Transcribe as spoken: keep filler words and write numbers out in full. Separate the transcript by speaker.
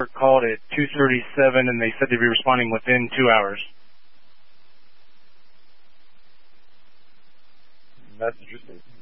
Speaker 1: called at two thirty-seven, and they said they'd be responding within two hours.
Speaker 2: That's interesting.